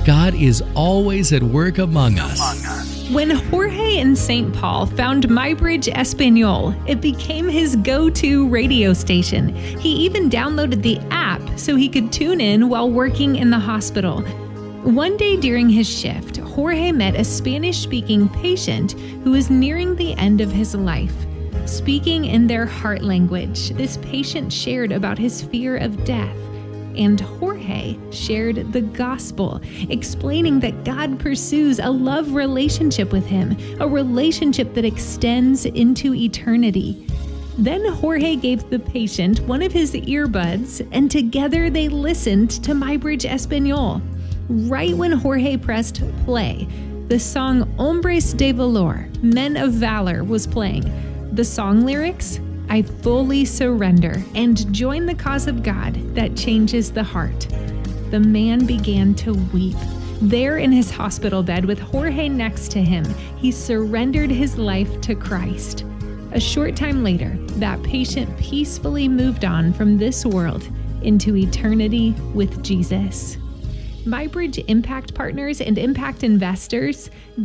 God is always at work among us. When Jorge in St. Paul found MyBridge Espanol, it became his go-to radio station. He even downloaded the app so he could tune in while working in the hospital. One day during his shift, Jorge met a Spanish-speaking patient who was nearing the end of his life. Speaking in their heart language, this patient shared about his fear of death. And Jorge shared the gospel, explaining that God pursues a love relationship with him, a relationship that extends into eternity. Then Jorge gave the patient one of his earbuds, and together they listened to MyBridge Espanol. Right when Jorge pressed play, the song Hombres de Valor, Men of Valor, was playing. The song lyrics, I fully surrender and join the cause of God that changes the heart. The man began to weep. There in his hospital bed with Jorge next to him, he surrendered his life to Christ. A short time later, that patient peacefully moved on from this world into eternity with Jesus. MyBridge Impact Partners and Impact Investors,